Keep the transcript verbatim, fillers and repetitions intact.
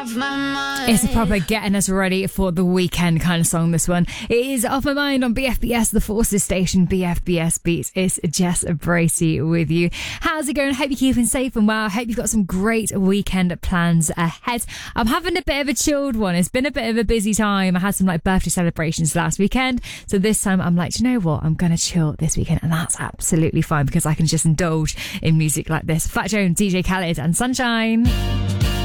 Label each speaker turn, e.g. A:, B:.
A: off my mind.
B: It's a proper getting us ready for the weekend kind of song, this one. It is Off My Mind on B F B S, the Forces station, B F B S Beats. It's Jess Bracey with you. How's it going? Hope you're keeping safe and well. I hope you've got some great weekend plans ahead. I'm having a bit of a chilled one. It's been a bit of a busy time. I had some like birthday celebrations last weekend. So this time I'm like, do you know what? I'm going to chill this weekend. And that's absolutely fine because I can just indulge in music like this. Fat Jones, D J Khaled and Sunshine.